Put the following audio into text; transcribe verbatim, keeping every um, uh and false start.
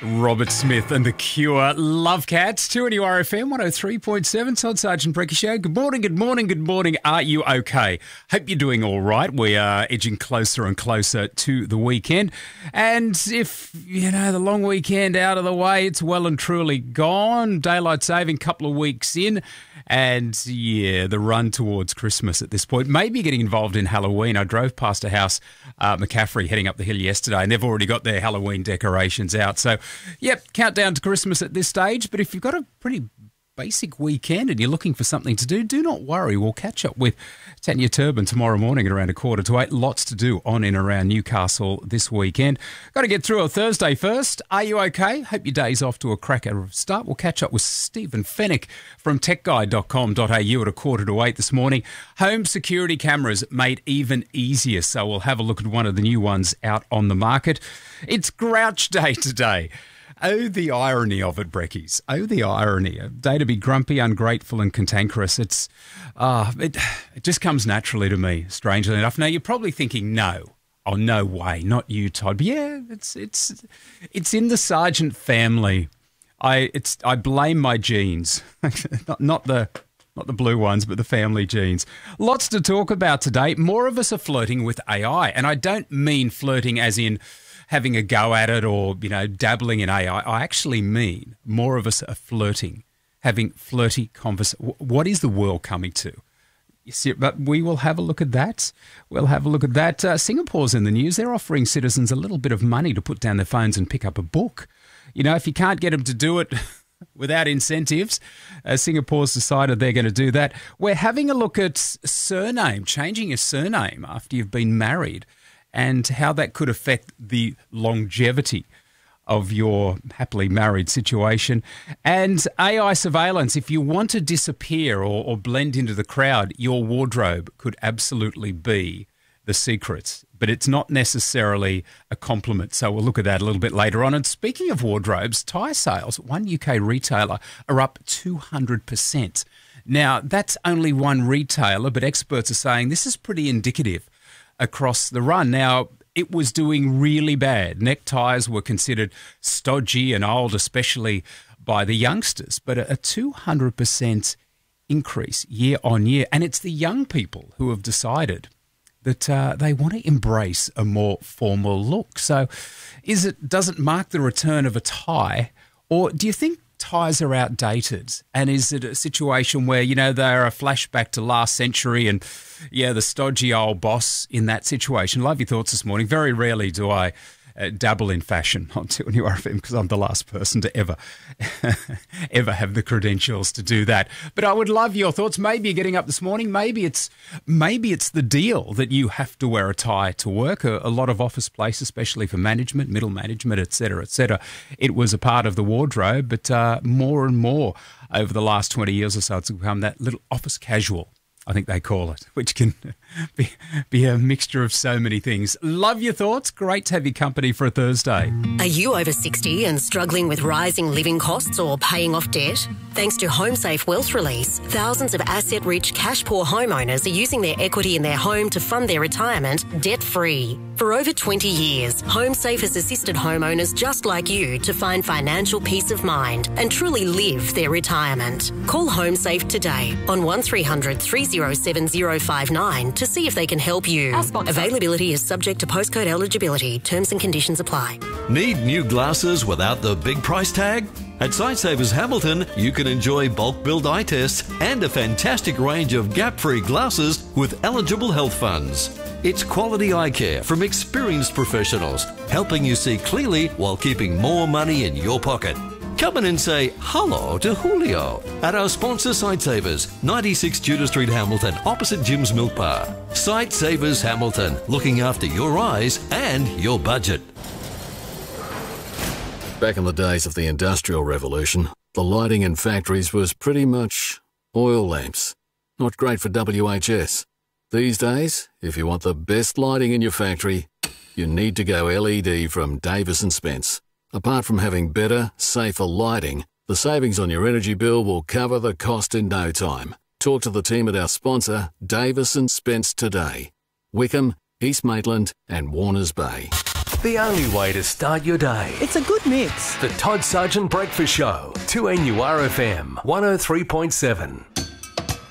Robert Smith and The Cure. Love Cats, two N U R F M one oh three point seven. Todd Sergeant Brecky Show. Good morning, good morning, good morning. Are you okay? Hope you're doing all right. We are edging closer and closer to the weekend. And if, you know, the long weekend out of the way, it's well and truly gone. Daylight saving, couple of weeks in. And, yeah, the run towards Christmas at this point. Maybe getting involved in Halloween. I drove past a house, uh, McCaffrey, heading up the hill yesterday, and they've already got their Halloween decorations out. So, yep, countdown to Christmas at this stage. But if you've got a pretty basic weekend and you're looking for something to do, do not worry. We'll catch up with Tanya Turban tomorrow morning at around a quarter to eight. Lots to do on and around Newcastle this weekend. Got to get through a Thursday first. Are you okay? Hope your day's off to a cracker start. We'll catch up with Stephen Fennick from tech guide dot com dot a u at a quarter to eight this morning. Home security cameras made even easier, so we'll have a look at one of the new ones out on the market. It's Grouch Day today. Oh, the irony of it, Breckies. Oh, the irony. A day to be grumpy, ungrateful and cantankerous. It's, uh, it, it just comes naturally to me, strangely enough. Now, you're probably thinking, no. Oh, no way. Not you, Todd. But yeah, it's it's it's in the Sargent family. I it's I blame my genes. not, not the... Not the blue ones, but the family genes. Lots to talk about today. More of us are flirting with A I. And I don't mean flirting as in having a go at it or, you know, dabbling in A I. I actually mean more of us are flirting, having flirty conversations. What is the world coming to? You see, but we will have a look at that. We'll have a look at that. Uh, Singapore's in the news. They're offering citizens a little bit of money to put down their phones and pick up a book. You know, if you can't get them to do it without incentives, uh, Singapore's decided they're going to do that. We're having a look at surname, changing your surname after you've been married and how that could affect the longevity of your happily married situation. And A I surveillance, if you want to disappear or, or blend into the crowd, your wardrobe could absolutely be the secret. But it's not necessarily a compliment. So we'll look at that a little bit later on. And speaking of wardrobes, tyre sales, one U K retailer, are up two hundred percent. Now, that's only one retailer, but experts are saying this is pretty indicative across the run. Now, it was doing really bad. Neckties were considered stodgy and old, especially by the youngsters. But a two hundred percent increase year on year. And it's the young people who have decided that uh, they want to embrace a more formal look. So is it, does it mark the return of a tie, or do you think ties are outdated? And is it a situation where, you know, they're a flashback to last century and, yeah, the stodgy old boss in that situation? Love your thoughts this morning. Very rarely do I uh, dabble in fashion on two N U R F M because I'm the last person to ever, ever have the credentials to do that. But I would love your thoughts. Maybe you're getting up this morning. Maybe it's maybe it's the deal that you have to wear a tie to work. A, a lot of office places, especially for management, middle management, et cetera, et cetera, it was a part of the wardrobe. But uh, more and more over the last twenty years or so, it's become that little office casual, I think they call it, which can be, be a mixture of so many things. Love your thoughts. Great to have your company for a Thursday. Are you over sixty and struggling with rising living costs or paying off debt? Thanks to HomeSafe Wealth Release, thousands of asset-rich, cash-poor homeowners are using their equity in their home to fund their retirement debt-free. For over twenty years, HomeSafe has assisted homeowners just like you to find financial peace of mind and truly live their retirement. Call HomeSafe today on one three hundred three oh seven oh five nine to see if they can help you. Availability is subject to postcode eligibility. Terms and conditions apply. Need new glasses without the big price tag? At Sightsavers Hamilton, you can enjoy bulk billed eye tests and a fantastic range of gap-free glasses with eligible health funds. It's quality eye care from experienced professionals, helping you see clearly while keeping more money in your pocket. Come in and say hello to Julio at our sponsor Sightsavers, ninety-six Tudor Street, Hamilton, opposite Jim's Milk Bar. Sightsavers Hamilton, looking after your eyes and your budget. Back in the days of the Industrial Revolution, the lighting in factories was pretty much oil lamps. Not great for W H S. These days, if you want the best lighting in your factory, you need to go L E D from Davis and Spence. Apart from having better, safer lighting, the savings on your energy bill will cover the cost in no time. Talk to the team at our sponsor, Davis and Spence, today. Wickham, East Maitland and Warners Bay. The only way to start your day. It's a good mix. The Todd Sargent Breakfast Show. two N U R F M one oh three point seven.